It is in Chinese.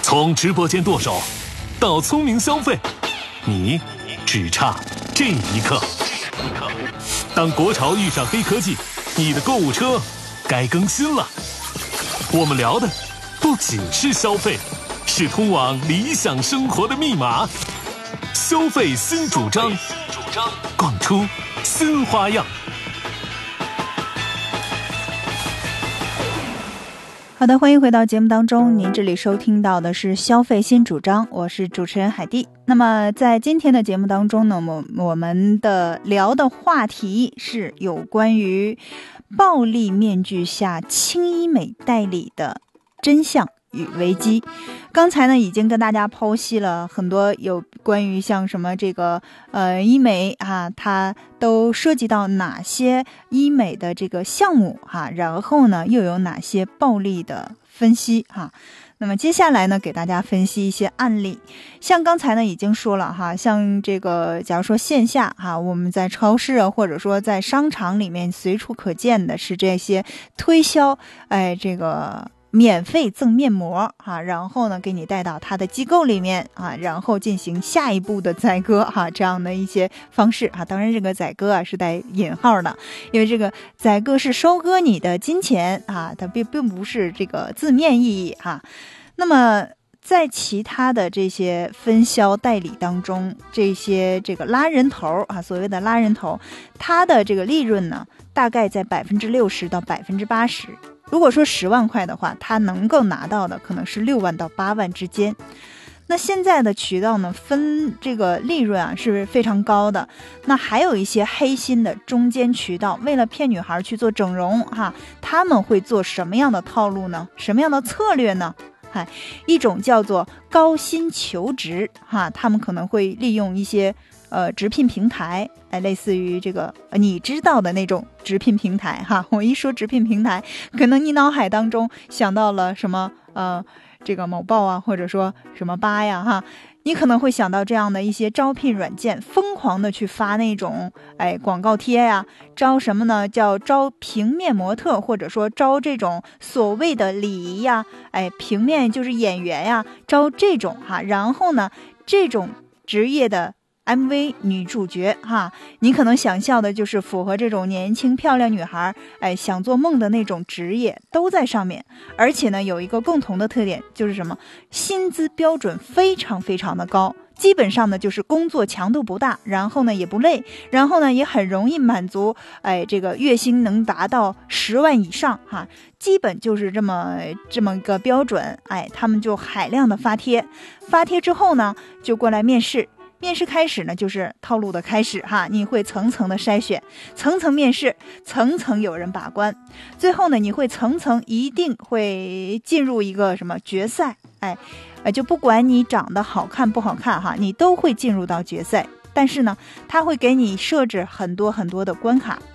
从直播间剁手到聪明消费，你只差这一刻。当国潮遇上黑科技，你的购物车该更新了。我们聊的不仅是消费，是通往理想生活的密码。消费新主张，逛出新花样。 好的，欢迎回到节目当中，您这里收听到的是消费新主张，我是主持人海蒂。那么在今天的节目当中呢，我们的聊的话题是有关于暴力面具下轻医美代理的真相与危机。刚才呢已经跟大家剖析了很多有关于像什么这个医美啊，它都涉及到哪些医美的这个项目哈，然后呢又有哪些暴力的分析哈。那么接下来呢给大家分析一些案例，像刚才呢已经说了哈，像这个假如说线下哈，我们在超市啊或者说在商场里面随处可见的是这些推销这个免费赠面膜啊，然后呢给你带到他的机构里面啊，然后进行下一步的宰割啊，这样的一些方式啊。当然这个宰割啊是带引号的，因为这个宰割是收割你的金钱啊，它并不是这个字面意义啊。那么在其他的这些分销代理当中，这些这个拉人头啊，所谓的拉人头，它的这个利润呢大概在60%到80%。如果说10万块的话，他能够拿到的可能是6万到8万之间。那现在的渠道呢，分这个利润啊是非常高的。那还有一些黑心的中间渠道，为了骗女孩去做整容哈，他们会做什么样的套路呢？什么样的策略呢？一种叫做高薪求职哈，他们可能会利用一些直聘平台，类似于这个你知道的那种直聘平台哈。我一说直聘平台，可能你脑海当中想到了什么这个某报啊，或者说什么吧呀哈，你可能会想到这样的一些招聘软件，疯狂的去发那种广告贴呀，招什么呢？叫招平面模特，或者说招这种所谓的礼仪呀，平面就是演员呀，招这种哈。然后呢，这种职业的MV 女主角哈，你可能想象的就是符合这种年轻漂亮女孩想做梦的那种职业都在上面。而且呢有一个共同的特点，就是什么？薪资标准非常非常的高，基本上呢就是工作强度不大，然后呢也不累，然后呢也很容易满足这个月薪能达到10万以上哈，基本就是这么一个标准。他们就海量的发帖之后呢就过来面试开始呢就是套路的开始哈，你会层层的筛选，层层面试，层层有人把关，最后呢你会层层一定会进入一个什么决赛，就不管你长得好看不好看哈，你都会进入到决赛。但是呢他会给你设置很多很多的关卡，